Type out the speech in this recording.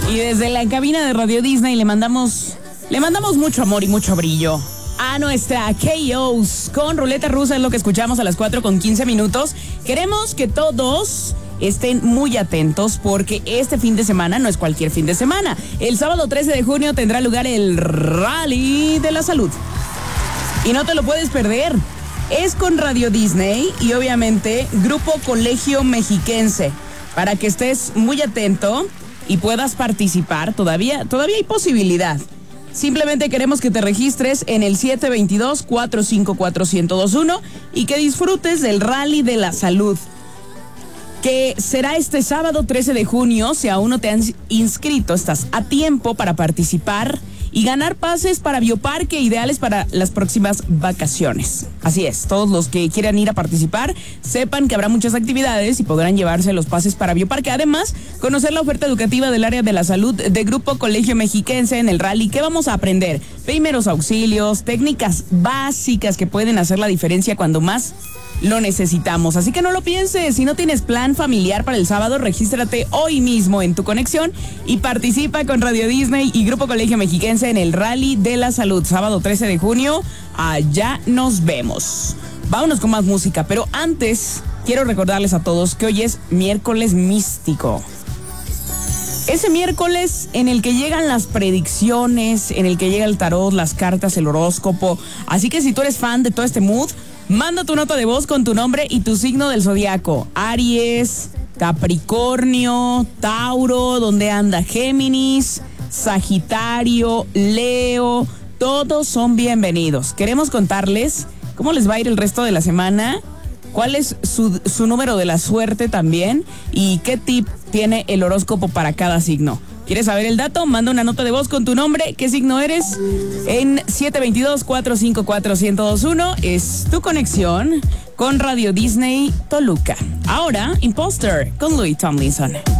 Y desde la cabina de Radio Disney le mandamos mucho amor y mucho brillo a nuestra KOs con Ruleta Rusa. Es lo que escuchamos a las 4:15. Queremos que todos estén muy atentos porque este fin de semana no es cualquier fin de semana. El sábado 13 de junio tendrá lugar el Rally de la Salud. Y no te lo puedes perder. Es con Radio Disney y obviamente Grupo Colegio Mexiquense. Para que estés muy atento y puedas participar, todavía hay posibilidad. Simplemente queremos que te registres en el 722-454-1021 y que disfrutes del Rally de la Salud, que será este sábado 13 de junio. Si aún no te han inscrito, estás a tiempo para participar y ganar pases para Bioparque, ideales para las próximas vacaciones. Así es, todos los que quieran ir a participar, sepan que habrá muchas actividades y podrán llevarse los pases para Bioparque. Además, conocer la oferta educativa del área de la salud de Grupo Colegio Mexiquense en el Rally. ¿Qué vamos a aprender? Primeros auxilios, técnicas básicas que pueden hacer la diferencia cuando más lo necesitamos. Así que no lo pienses. Si no tienes plan familiar para el sábado, regístrate hoy mismo en tu conexión y participa con Radio Disney y Grupo Colegio Mexiquense en el Rally de la Salud. Sábado 13 de junio, allá nos vemos. Vámonos con más música, pero antes quiero recordarles a todos que hoy es miércoles místico. Ese miércoles en el que llegan las predicciones, en el que llega el tarot, las cartas, el horóscopo. Así que si tú eres fan de todo este mood, manda tu nota de voz con tu nombre y tu signo del zodiaco. Aries, Capricornio, Tauro, ¿dónde anda? Géminis, Sagitario, Leo, todos son bienvenidos. Queremos contarles cómo les va a ir el resto de la semana, cuál es su número de la suerte también y qué tip tiene el horóscopo para cada signo. ¿Quieres saber el dato? Manda una nota de voz con tu nombre, qué signo eres, en 722-454-1021. Es tu conexión con Radio Disney Toluca. Ahora, Imposter con Louis Tomlinson.